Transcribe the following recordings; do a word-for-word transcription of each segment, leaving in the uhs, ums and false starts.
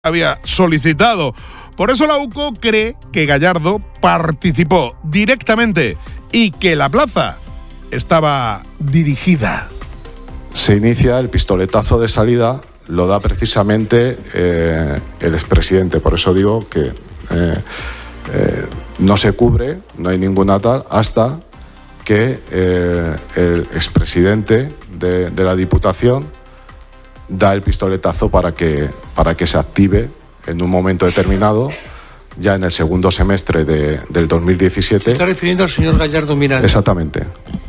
había solicitado. Por eso la U C O cree que Gallardo participó directamente y que la plaza estaba dirigida. Se inicia el pistoletazo de salida, lo da precisamente eh, el expresidente. Por eso digo que eh, eh, no se cubre, no hay ninguna tal, hasta que eh, el expresidente de, de la Diputación da el pistoletazo para que, para que se active en un momento determinado, ya en el segundo semestre de, del dos mil diecisiete. ¿Se está refiriendo al señor Gallardo Miranda? Exactamente.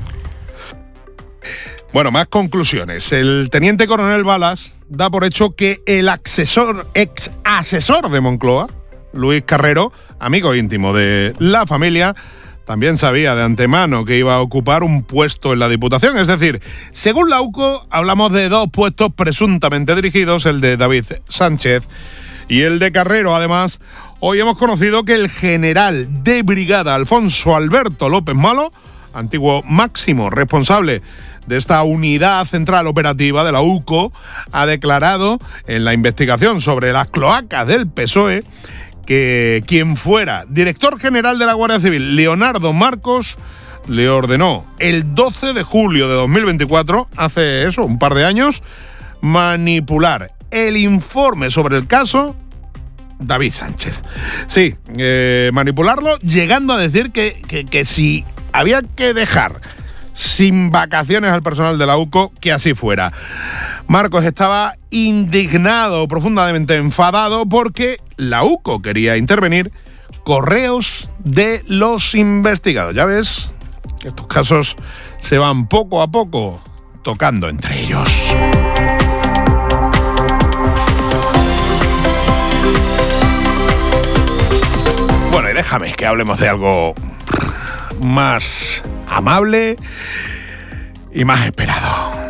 Bueno, más conclusiones. El teniente coronel Balas da por hecho que el asesor, ex asesor de Moncloa, Luis Carrero, amigo íntimo de la familia, también sabía de antemano que iba a ocupar un puesto en la Diputación. Es decir, según la U C O, hablamos de dos puestos presuntamente dirigidos, el de David Sánchez y el de Carrero. Además, hoy hemos conocido que el general de brigada Alfonso Alberto López Malo, antiguo máximo responsable de esta unidad central operativa de la U C O, ha declarado en la investigación sobre las cloacas del P S O E que quien fuera director general de la Guardia Civil, Leonardo Marcos, le ordenó el doce de julio de dos mil veinticuatro, hace eso, un par de años, manipular el informe sobre el caso David Sánchez. Sí, eh, manipularlo, llegando a decir que, que, que si había que dejar sin vacaciones al personal de la U C O, que así fuera. Marcos estaba indignado, profundamente enfadado, porque la U C O quería intervenir correos de los investigados. Ya ves que estos casos se van poco a poco tocando entre ellos. Bueno, y déjame que hablemos de algo más amable y más esperado.